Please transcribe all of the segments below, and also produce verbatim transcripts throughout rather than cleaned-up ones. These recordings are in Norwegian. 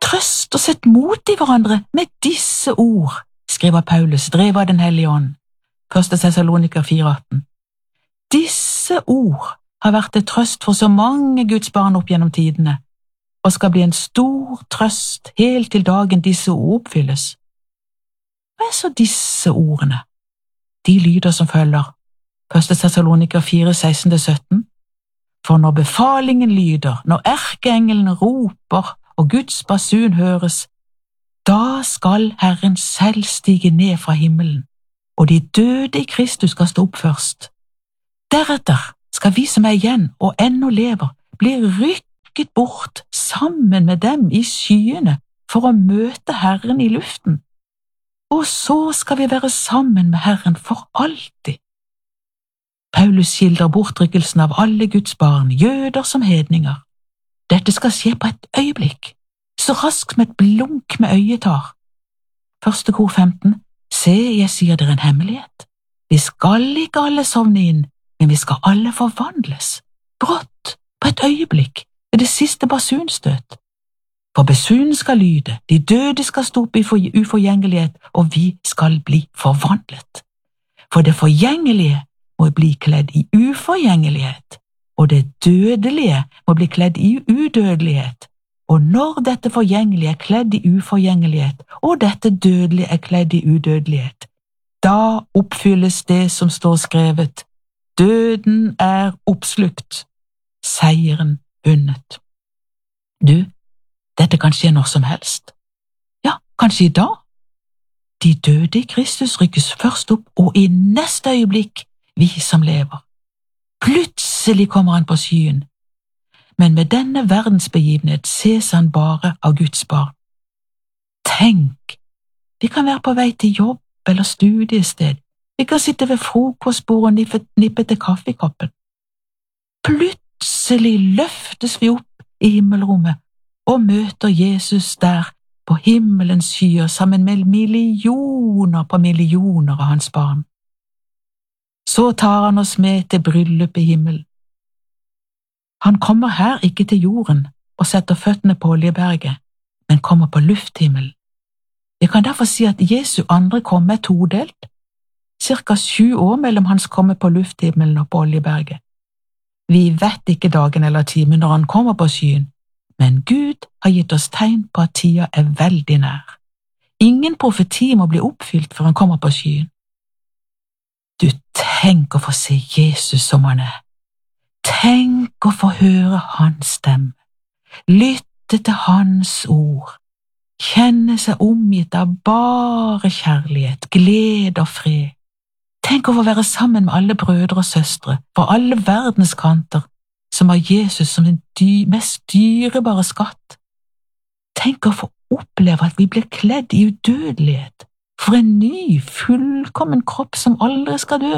trøst og sett mot i hverandre med disse ord, skriver Paulus, drevet av den hellige ånd, første Thessaloniker fire atten. Disse ord har vært til trøst for så mange Guds barn opp gjennom tidene, og skal bli en stor trøst helt til dagen disse ord oppfylles. Hva er så disse ordene? De lyder som følger, første Thessaloniker fire seksten til sytten. For når befalingen lyder, når erkeengelen roper og Guds basun høres, da skal Herren selv stige ned fra himmelen, og de døde i Kristus skal stå opp først. Deretter skal vi som er igjen og ennå lever, bli rykket bort sammen med dem i skyene for å møte Herren i luften. Og så skal vi være sammen med Herren for alltid. Paulus skildrer bortrykkelsen av alle Guds barn, jøder som hedninger. Dette skal skje på et øyeblikk, så raskt som et blunk med øyet tar. Første kor femten. Se, jeg sier dere en hemmelighet. Vi skal ikke alle sovne inn, men vi skal alle forvandles. Brått, på et øyeblikk, ved det siste basunstøt. For basunen skal lyde, de døde skal stå opp i uforgjengelighet, og vi skal bli forvandlet. For det forgjengelige må bli kledd i uforgjengelighet, og det dødelige må bli kledd i udødelighet. Og når dette forgjengelige er kledd i uforgjengelighet, og dette dødelige er kledd i udødelighet, da oppfylles det som står skrevet, døden er oppslukt, seieren vunnet. Du, dette kan skje når som helst. Ja, kanskje i dag. De døde i Kristus rykkes først opp, og i neste øyeblikk vi som lever. Plutselig kommer han på skyen, men med denne verdensbegivenhet ses han bare av Guds barn. Tenk, vi kan være på vei til jobb eller studiested, vi kan sitte ved frokostbordet og nippe, nippe til kaffekoppen. Plutselig løftes vi opp i himmelrommet og møter Jesus der på himmelens skyer sammen med millioner på millioner av hans barn. Så tar han oss med til bryllup i himmelen. Han kommer her ikke til jorden og setter føttene på Oljeberget, men kommer på lufthimmelen. Vi kan derfor si at Jesu andre komme er todelt, cirka sju år mellom hans komme på lufthimmelen og på Oljeberget. Vi vet ikke dagen eller timen når han kommer på skyen, men Gud har gitt oss tegn på at tida er veldig nær. Ingen profeti må bli oppfylt før han kommer på skyen. Du, tenk å få se Jesus som han er. Tenk å få høre hans stemme, lytte til hans ord, kjenne seg omgitt av bare kjærlighet, glede og fred. Tenk å få være sammen med alle brødre og søstre fra alle verdens kanter som har Jesus som den dy mest dyrebare skatt. Tenk å få oppleve at vi blir kledd i udødelighet, for en ny, fullkommen kropp som aldri skal dø.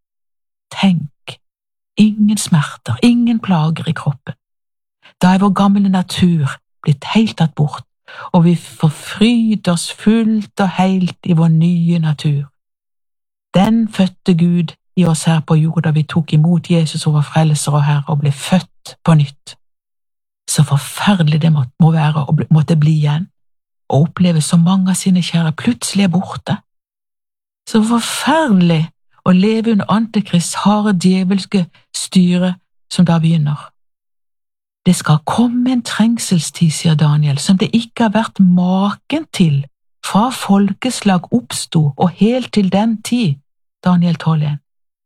Tenk, ingen smerter, ingen plager i kroppen. Da er vår gamle natur blitt helt tatt bort, og vi forfryder oss fullt og helt i vår nye natur. Den fødte Gud i oss her på jord da vi tok imot Jesus over frelser og Herre og ble født på nytt. Så forferdelig det må være og måtte bli igjen, og oppleve så mange av sine kjære plutselig er borte. Så forferdelig å leve under Antikrists harde djevelske styre som da begynner. Det skal komme en trengselstid, sier Daniel, som det ikke har vært maken til fra folkeslag oppsto og helt til den tid, Daniel tolv en.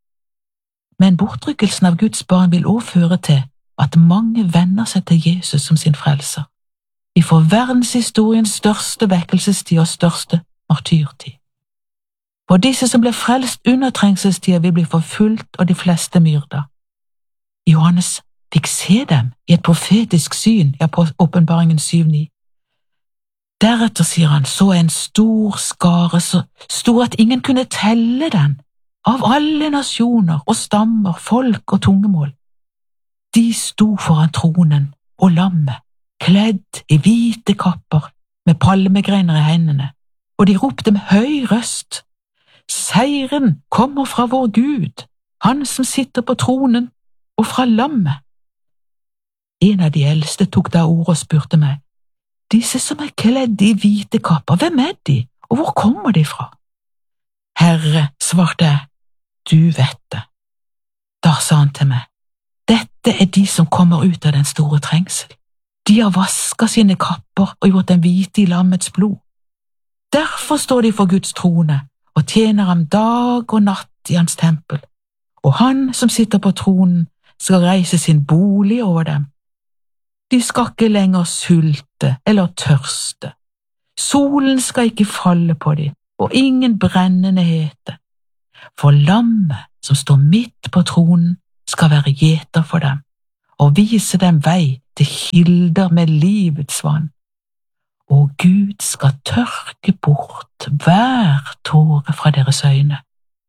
Men bortrykkelsen av Guds barn vil også føre til at mange venner seg til Jesus som sin frelser. Vi får verdenshistoriens største vekkelsestid og største martyrtid. For disse som ble frelst under trengselstida vil bli forfulgt og de fleste myrda. Johannes fikk se dem i et profetisk syn i Åpenbaringen syv ni. Deretter, sier han, så en stor skare, så stor at ingen kunne telle den, av alle nasjoner og stammer, folk og tungemål. De sto foran tronen og lammet, kledd i hvite kapper med palmegreiner i hendene, og de ropte med høy røst, «Seieren kommer fra vår Gud, han som sitter på tronen, og fra lammet.» En av de eldste tok da ord og spurte meg, Disse som er kledd i hvite kapper, hvem er de, og hvor kommer de fra? Herre, svarte jeg, du vet det. Da sa han til meg, dette er de som kommer ut av den store trengsel. De har vasket sine kapper og gjort dem hvite i lammets blod. Derfor står de for Guds trone og tjener ham dag og natt i hans tempel, og han som sitter på tronen skal reise sin bolig over dem. De skal ikke lenger sulte eller tørste. Solen skal ikke falle på dem, og ingen brennende hete. For lammet som står midt på tronen skal være gjeter for dem, og vise dem vei til kilder med livets vann. Og Gud skal tørke bort hver tåre fra deres øyne.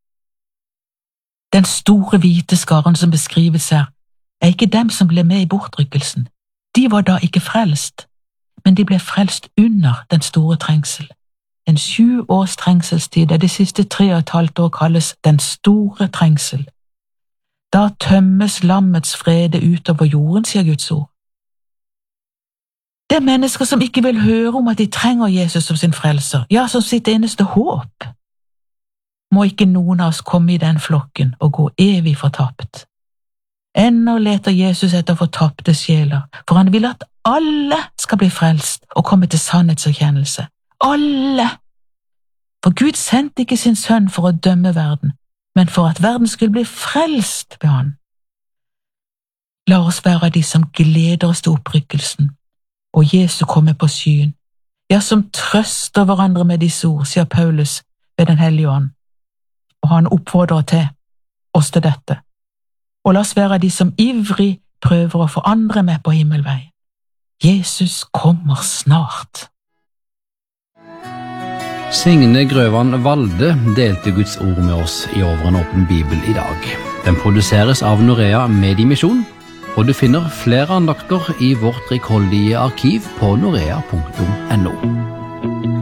Den store hvite skaren som beskrives her, er ikke dem som ble med i bortrykkelsen. De var da ikke frelst, men de ble frelst under den store trengsel. En sju års trengselstid der de siste tre og et halvt år kalles den store trengsel. Da tømmes lammets frede utover jorden, sier Guds ord. Det er mennesker som ikke vil høre om at de trenger Jesus som sin frelser, ja, som sitt eneste håp. Må ikke noen av oss komme i den flokken og gå evig fortapt. Ennå leter Jesus etter fortapte sjeler, for han vil at alle skal bli frelst og komme til sannhetserkjennelse. Alle! For Gud sendte ikke sin sønn for å dømme verden, men for at verden skulle bli frelst ved han. La oss være de som gleder oss til opprykkelsen, og Jesu komme på skyen, ja, som trøster hverandre med disse ord, sier Paulus ved den hellige ånd, og han oppfordrer til oss til dette. Og la oss være de som ivrig prøver å få andre med på himmelveien. Jesus kommer snart. Signe Grøvan Valde delte Guds ord med oss i Over en åpen bibel i dag. Den produseres av Norea Mediemisjon, og du finner flere andakter i vårt rikholdige arkiv på norea punktum no.